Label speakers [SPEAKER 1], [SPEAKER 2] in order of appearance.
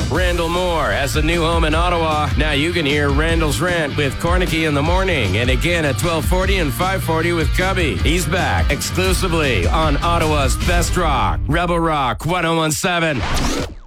[SPEAKER 1] Randall Moore has a new home in Ottawa. Now you can hear Randall's Rant with Cornicky in the morning, and again at 12:40 and 5:40 with Cubby. He's back exclusively on Ottawa's Best Rock, Rebel Rock 101.7.